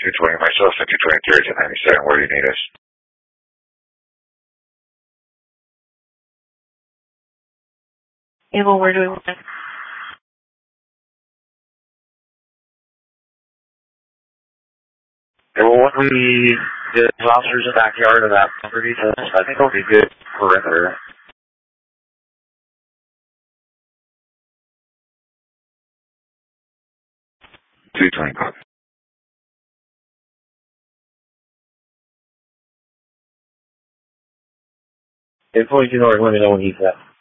220 myself and 223 to 97. Where do you need us? Yeah, well, where do we want it? Yeah, well, when we get officers in the backyard of that property, I think it'll be good perimeter. 220. If you know, let me know when he's at.